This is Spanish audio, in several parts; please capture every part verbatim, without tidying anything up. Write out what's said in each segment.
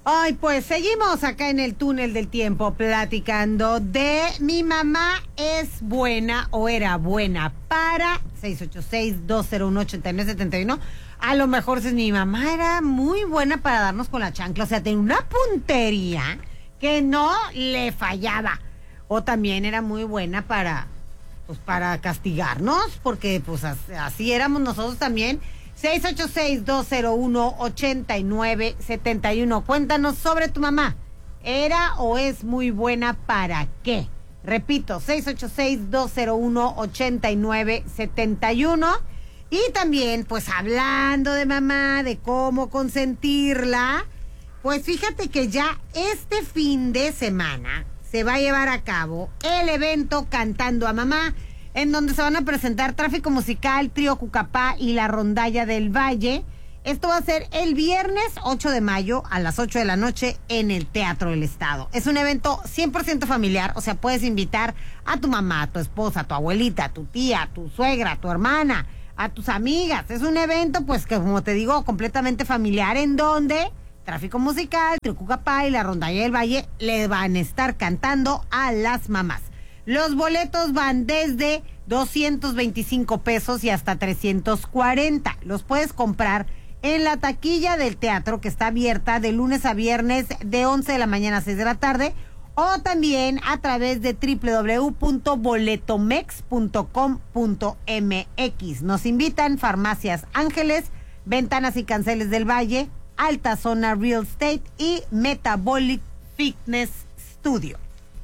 Ay, pues seguimos acá en el túnel del tiempo platicando de mi mamá es buena o era buena para seis ocho seis, dos cero uno, ocho nueve siete uno. A lo mejor si mi mamá era muy buena para darnos con la chancla, o sea, tenía una puntería que no le fallaba. O también era muy buena para, pues, para castigarnos, porque pues así éramos nosotros también. seis ocho seis, dos cero uno, ocho nueve siete uno. Cuéntanos sobre tu mamá. ¿Era o es muy buena para qué? Repito, seis ocho seis, dos cero uno, ocho nueve siete uno. Y también, pues hablando de mamá, de cómo consentirla, pues fíjate que ya este fin de semana se va a llevar a cabo el evento Cantando a Mamá, en donde se van a presentar Tráfico Musical, Trío Cucapá y La Rondalla del Valle. Esto va a ser el viernes ocho de mayo a las ocho de la noche en el Teatro del Estado. Es un evento cien por ciento familiar, o sea, puedes invitar a tu mamá, a tu esposa, a tu abuelita, a tu tía, a tu suegra, a tu hermana, a tus amigas. Es un evento, pues, que como te digo, completamente familiar, en donde Tráfico Musical, Trío Cucapá y La Rondalla del Valle le van a estar cantando a las mamás. Los boletos van desde doscientos veinticinco pesos y hasta trescientos cuarenta. Los puedes comprar en la taquilla del teatro, que está abierta de lunes a viernes de once de la mañana a seis de la tarde, o también a través de doble u doble u doble u punto boletomex punto com punto m x. Nos invitan Farmacias Ángeles, Ventanas y Canceles del Valle, Alta Zona Real Estate y Metabolic Fitness Studio.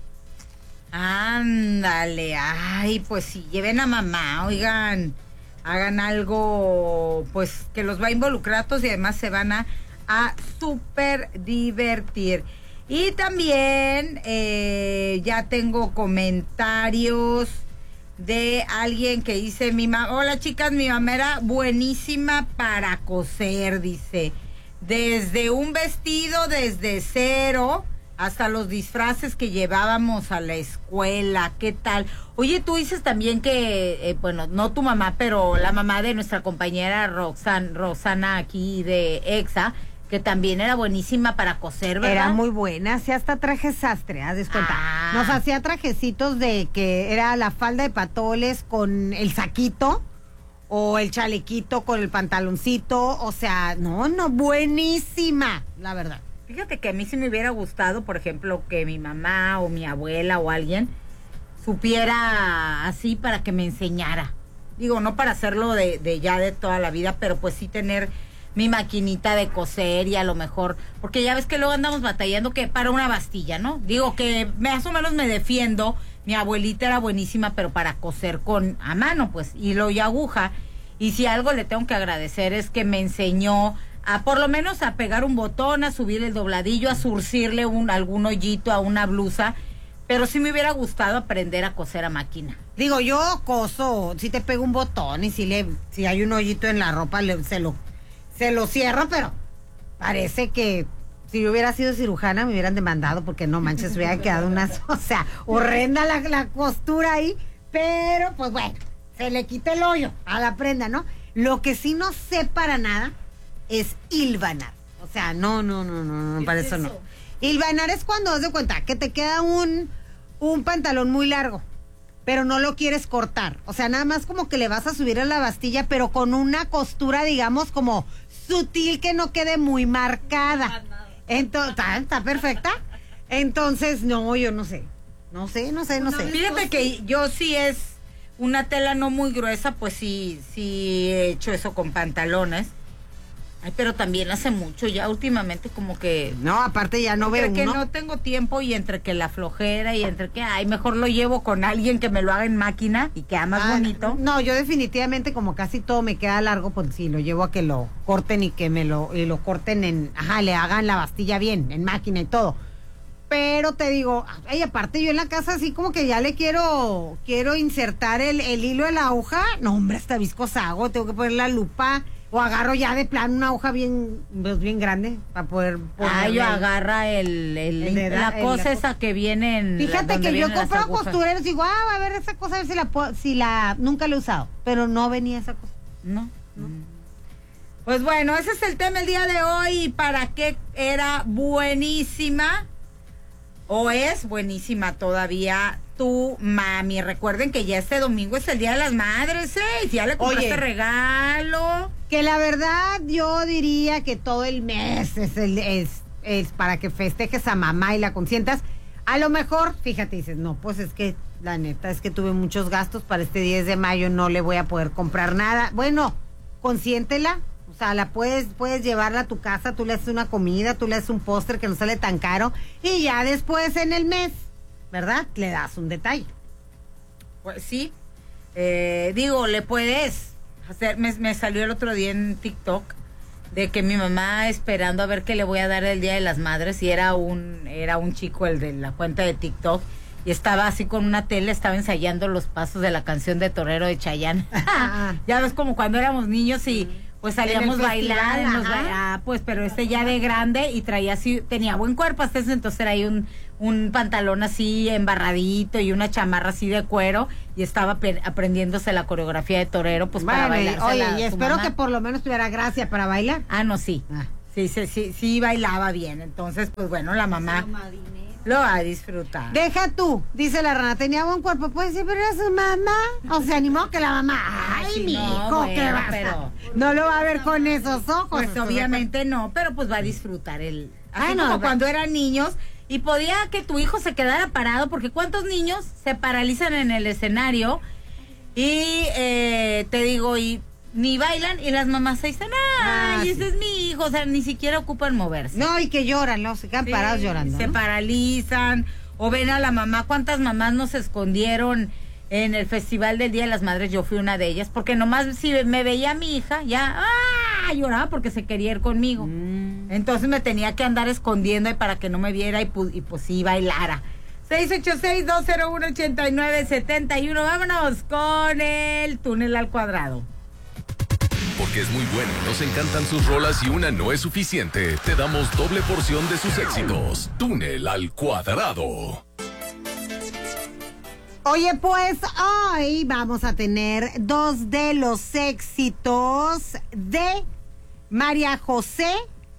Ándale, ay, pues sí, lleven a mamá, oigan, hagan algo, pues, que los va a involucrar a todos y además se van a, a súper divertir. Y también eh, ya tengo comentarios de alguien que dice, mi mamá, hola chicas, mi mamá era buenísima para coser, dice, desde un vestido desde cero hasta los disfraces que llevábamos a la escuela. ¿Qué tal? Oye, tú dices también que, eh, bueno, no tu mamá, pero la mamá de nuestra compañera Roxana, Rosana aquí de EXA, que también era buenísima para coser, ¿verdad? Era muy buena, hacía hasta trajes sastre, haz de cuenta. Ah. Nos hacía trajecitos de que era la falda de patoles con el saquito o el chalequito con el pantaloncito, o sea, no, no, buenísima, la verdad. Fíjate que a mí sí me hubiera gustado, por ejemplo, que mi mamá o mi abuela o alguien supiera así para que me enseñara. Digo, no para hacerlo de, de ya de toda la vida, pero pues sí tener mi maquinita de coser y a lo mejor, porque ya ves que luego andamos batallando que para una bastilla, ¿no? Digo que más o menos me defiendo, mi abuelita era buenísima, pero para coser con a mano, pues, hilo y aguja. Y si algo le tengo que agradecer es que me enseñó a por lo menos a pegar un botón, a subir el dobladillo, a surcirle un algún hoyito a una blusa, pero sí me hubiera gustado aprender a coser a máquina. Digo, yo coso, si te pego un botón y si le si hay un hoyito en la ropa, le, se lo se lo cierro, pero parece que si yo hubiera sido cirujana me hubieran demandado porque no manches, hubiera quedado una, o sea, horrenda la, la costura ahí, pero pues bueno, se le quita el hoyo a la prenda, ¿no? Lo que sí no sé para nada es hilvanar. O sea, no, no, no, no, no, para eso, eso no. Hilvanar es cuando das de cuenta que te queda un, un pantalón muy largo, pero no lo quieres cortar. O sea, nada más como que le vas a subir a la bastilla, pero con una costura, digamos, como sutil, que no quede muy marcada. Entonces, ¿está, está perfecta? Entonces, no, yo no sé. No sé, no sé, no sé. Fíjate que yo sí es una tela no muy gruesa, pues sí, sí he hecho eso con pantalones. Ay, pero también hace mucho, ya últimamente como que... No, aparte ya no veo Entre que no tengo tiempo y entre que la flojera y entre que, ay, mejor lo llevo con alguien que me lo haga en máquina y queda más ah, bonito. No, yo definitivamente como casi todo me queda largo, pues sí, lo llevo a que lo corten y que me lo, y lo corten en... Ajá, le hagan la bastilla bien, en máquina y todo. Pero te digo, ay, aparte yo en la casa así como que ya le quiero, quiero insertar el, el hilo de la aguja. No, hombre, hasta viscosa hago, tengo que poner la lupa... O agarro ya de plano una hoja bien, pues bien grande para poder Ah, yo agarra el, el, el de la el, cosa el, esa que viene en Fíjate que yo compro costureros y digo, ah, a ver esa cosa, a ver si la si la nunca la he usado, pero no venía esa cosa. No. no. Pues bueno, ese es el tema el día de hoy. ¿Para qué era buenísima? O es buenísima todavía tu mami. Recuerden que ya este domingo es el Día de las Madres, ¿eh? Ya le compraste Oye, regalo. Que la verdad yo diría que todo el mes es, el, es, es para que festejes a mamá y la consientas. A lo mejor, fíjate, dices, no, pues es que la neta es que tuve muchos gastos para este diez de mayo, no le voy a poder comprar nada. Bueno, consiéntela. O sea, la puedes, puedes llevarla a tu casa, tú le haces una comida, tú le haces un postre que no sale tan caro y ya después en el mes, ¿verdad? Le das un detalle. Pues sí, eh, digo, le puedes hacer, me, me salió el otro día en TikTok de que mi mamá esperando a ver qué le voy a dar el Día de las Madres y era un, era un chico el de la cuenta de TikTok y estaba así con una tele, estaba ensayando los pasos de la canción de Torero de Chayanne. Ya ves como cuando éramos niños y pues salíamos a bailar, en los ba ah, pues, pero este ya de grande y traía así, tenía buen cuerpo hasta ese entonces, era ahí un, un pantalón así embarradito y una chamarra así de cuero y estaba aprendiéndose la coreografía de torero, pues bueno, para bailar. Oye, y espero mamá. que por lo menos tuviera gracia para bailar. Ah, no, sí. Ah. Sí, sí, sí, sí bailaba bien, entonces, pues bueno, la mamá lo va a disfrutar. Deja tú, dice la rana, tenía buen cuerpo, pues sí, pero era su mamá. O sea, animó que la mamá, ay, ay sí, mi no, hijo, bueno, ¿qué va pero no lo va a ver con esos ojos. Pues obviamente no, pero pues va a disfrutar el, así ay, no, como cuando eran niños y podía que tu hijo se quedara parado, porque ¿cuántos niños se paralizan en el escenario? Y eh, te digo, y ni bailan y las mamás se dicen, ay, ah, ese sí. es mi hijo, o sea, ni siquiera ocupan moverse. No, y que lloran, ¿no? Se quedan sí, parados llorando. Se ¿no? paralizan, o ven a la mamá, ¿cuántas mamás nos escondieron en el Festival del Día de las Madres? Yo fui una de ellas, porque nomás si me veía a mi hija, ya, ¡ah! Lloraba porque se quería ir conmigo. Mm. Entonces me tenía que andar escondiendo para que no me viera y, y pues sí bailara. seis ocho seis, dos cero uno, ocho nueve siete uno, vámonos con el túnel al cuadrado. Porque es muy bueno, nos encantan sus rolas y una no es suficiente. Te damos doble porción de sus éxitos. Túnel al cuadrado. Oye, pues hoy vamos a tener dos de los éxitos de María José,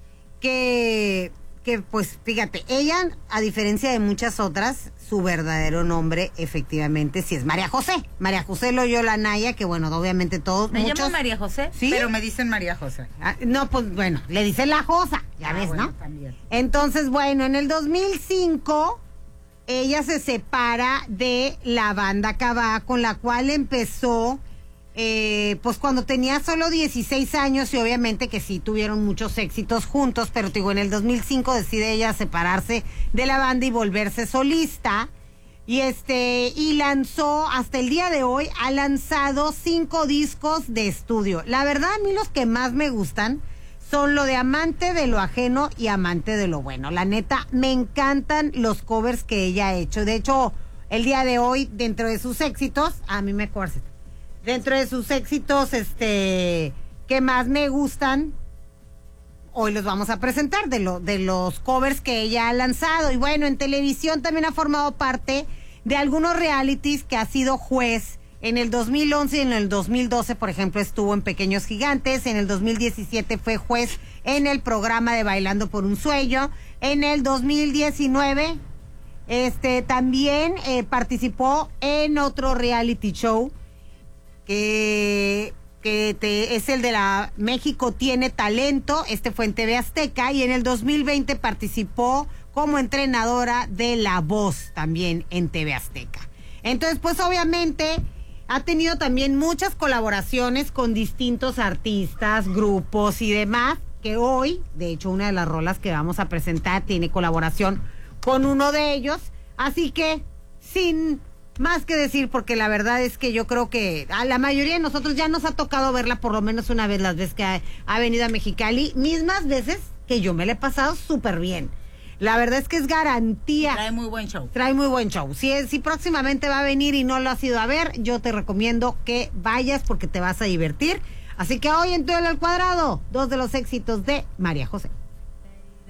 que, que pues fíjate, ella, a diferencia de muchas otras, su verdadero nombre efectivamente sí es María José. María José Loyola Anaya, que bueno, obviamente todos, me muchos... llamo María José, ¿sí? Pero me dicen María José. Ah, no, pues bueno, le dicen la Josa, ya ah, ves, bueno, ¿no? También. Entonces, bueno, en el dos mil cinco... ella se separa de la banda Cabá, con la cual empezó, eh, pues cuando tenía solo dieciséis años, y obviamente que sí tuvieron muchos éxitos juntos, pero te digo, en el dos mil cinco decide ella separarse de la banda y volverse solista, y este, y lanzó, hasta el día de hoy, ha lanzado cinco discos de estudio. La verdad, a mí los que más me gustan son lo de Amante de lo Ajeno y Amante de lo Bueno. La neta, me encantan los covers que ella ha hecho. De hecho, el día de hoy, dentro de sus éxitos, a mí me corset. Dentro de sus éxitos, este, que más me gustan, hoy los vamos a presentar, de, lo, de los covers que ella ha lanzado. Y bueno, en televisión también ha formado parte de algunos realities, que ha sido juez. En el dos mil once y en el dos mil doce, por ejemplo, estuvo en Pequeños Gigantes. En el dos mil diecisiete fue juez en el programa de Bailando por un Sueño. En el dos mil diecinueve, este, también eh, participó en otro reality show que, que te, es el de la México Tiene Talento. Este fue en T V Azteca. Y en el dos mil veinte participó como entrenadora de La Voz, también en T V Azteca. Entonces, pues obviamente ha tenido también muchas colaboraciones con distintos artistas, grupos y demás, que hoy, de hecho, una de las rolas que vamos a presentar tiene colaboración con uno de ellos. Así que, sin más que decir, porque la verdad es que yo creo que a la mayoría de nosotros ya nos ha tocado verla por lo menos una vez, las veces que ha, ha venido a Mexicali, mismas veces que yo me la he pasado súper bien. La verdad es que es garantía. Trae muy buen show. Trae muy buen show. Si, si próximamente va a venir y no lo has ido a ver, yo te recomiendo que vayas porque te vas a divertir. Así que hoy en Túnel al Cuadrado, dos de los éxitos de María José.